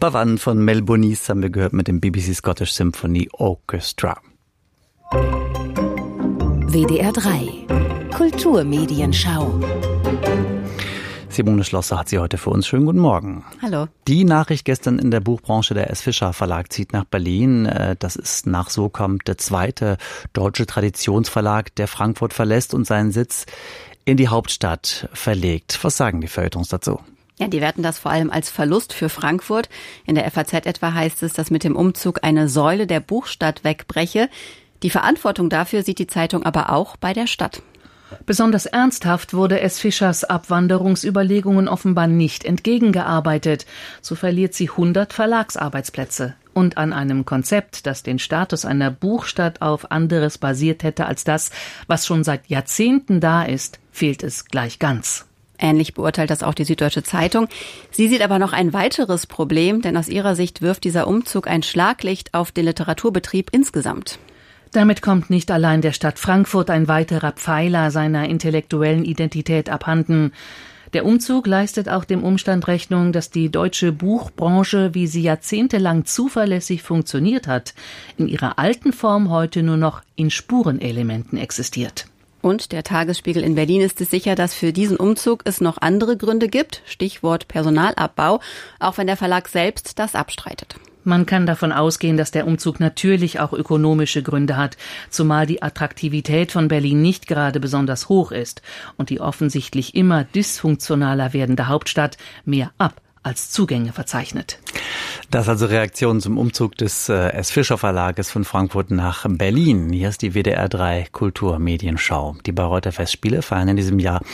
Pavan von Mel Bonis haben wir gehört mit dem BBC Scottish Symphony Orchestra. WDR 3 Kulturmedienschau. Simone Schlosser hat sie heute für uns. Schönen guten Morgen. Hallo. Die Nachricht gestern in der Buchbranche: der S. Fischer Verlag zieht nach Berlin. Das ist nach So kommt der zweite deutsche Traditionsverlag, der Frankfurt verlässt und seinen Sitz in die Hauptstadt verlegt. Was sagen die Feuilletons dazu? Ja, die werten das vor allem als Verlust für Frankfurt. In der FAZ etwa heißt es, dass mit dem Umzug eine Säule der Buchstadt wegbreche. Die Verantwortung dafür sieht die Zeitung aber auch bei der Stadt. Besonders ernsthaft wurde S. Fischers Abwanderungsüberlegungen offenbar nicht entgegengearbeitet. So verliert sie 100 Verlagsarbeitsplätze. Und an einem Konzept, das den Status einer Buchstadt auf anderes basiert hätte als das, was schon seit Jahrzehnten da ist, fehlt es gleich ganz. Ähnlich beurteilt das auch die Süddeutsche Zeitung. Sie sieht aber noch ein weiteres Problem, denn aus ihrer Sicht wirft dieser Umzug ein Schlaglicht auf den Literaturbetrieb insgesamt. Damit kommt nicht allein der Stadt Frankfurt ein weiterer Pfeiler seiner intellektuellen Identität abhanden. Der Umzug leistet auch dem Umstand Rechnung, dass die deutsche Buchbranche, wie sie jahrzehntelang zuverlässig funktioniert hat, in ihrer alten Form heute nur noch in Spurenelementen existiert. Und der Tagesspiegel in Berlin ist es sicher, dass für diesen Umzug es noch andere Gründe gibt. Stichwort Personalabbau, auch wenn der Verlag selbst das abstreitet. Man kann davon ausgehen, dass der Umzug natürlich auch ökonomische Gründe hat, zumal die Attraktivität von Berlin nicht gerade besonders hoch ist und die offensichtlich immer dysfunktionaler werdende Hauptstadt mehr Ab- als Zugänge verzeichnet. Das also Reaktion zum Umzug des S. Fischer Verlages von Frankfurt nach Berlin. Hier ist die WDR 3 Kulturmedienschau. Die Bayreuther Festspiele feiern in diesem Jahr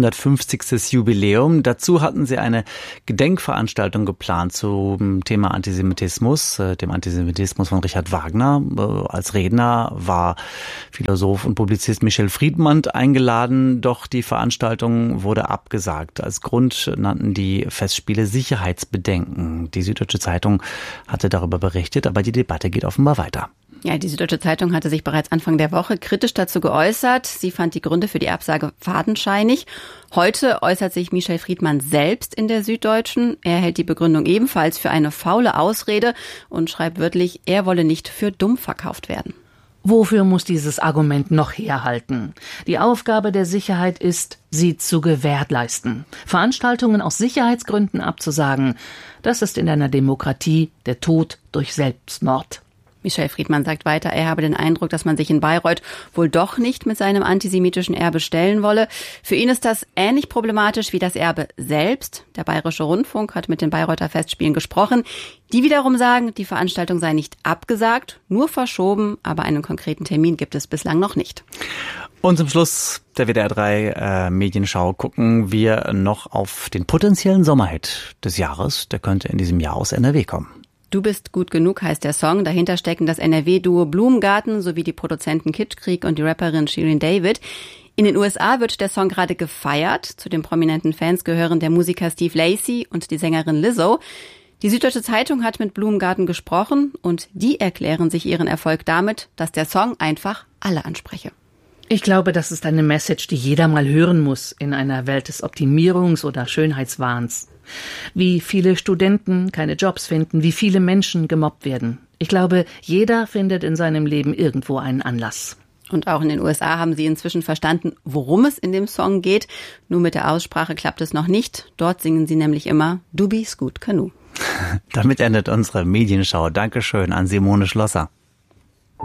150. Jubiläum. Dazu hatten sie eine Gedenkveranstaltung geplant zum Thema Antisemitismus, dem Antisemitismus von Richard Wagner. Als Redner war Philosoph und Publizist Michel Friedmann eingeladen, doch die Veranstaltung wurde abgesagt. Als Grund nannten die Festspiele Sicherheitsbedenken. Die Süddeutsche Zeitung hatte darüber berichtet, aber die Debatte geht offenbar weiter. Ja, die Süddeutsche Zeitung hatte sich bereits Anfang der Woche kritisch dazu geäußert. Sie fand die Gründe für die Absage fadenscheinig. Heute äußert sich Michel Friedmann selbst in der Süddeutschen. Er hält die Begründung ebenfalls für eine faule Ausrede und schreibt wörtlich, er wolle nicht für dumm verkauft werden. Wofür muss dieses Argument noch herhalten? Die Aufgabe der Sicherheit ist, sie zu gewährleisten. Veranstaltungen aus Sicherheitsgründen abzusagen, das ist in einer Demokratie der Tod durch Selbstmord. Michel Friedmann sagt weiter, er habe den Eindruck, dass man sich in Bayreuth wohl doch nicht mit seinem antisemitischen Erbe stellen wolle. Für ihn ist das ähnlich problematisch wie das Erbe selbst. Der Bayerische Rundfunk hat mit den Bayreuther Festspielen gesprochen. Die wiederum sagen, die Veranstaltung sei nicht abgesagt, nur verschoben, aber einen konkreten Termin gibt es bislang noch nicht. Und zum Schluss der WDR 3 Medienschau gucken wir noch auf den potenziellen Sommerhit des Jahres. Der könnte in diesem Jahr aus NRW kommen. Du bist gut genug heißt der Song. Dahinter stecken das NRW-Duo Blumengarten sowie die Produzenten Kitschkrieg und die Rapperin Shirin David. In den USA wird der Song gerade gefeiert. Zu den prominenten Fans gehören der Musiker Steve Lacy und die Sängerin Lizzo. Die Süddeutsche Zeitung hat mit Blumengarten gesprochen und die erklären sich ihren Erfolg damit, dass der Song einfach alle anspreche. Ich glaube, das ist eine Message, die jeder mal hören muss in einer Welt des Optimierungs- oder Schönheitswahns. Wie viele Studenten keine Jobs finden, wie viele Menschen gemobbt werden. Ich glaube, jeder findet in seinem Leben irgendwo einen Anlass. Und auch in den USA haben sie inzwischen verstanden, worum es in dem Song geht. Nur mit der Aussprache klappt es noch nicht. Dort singen sie nämlich immer Du bist gut genug. Damit endet unsere Medienschau. Dankeschön an Simone Schlosser.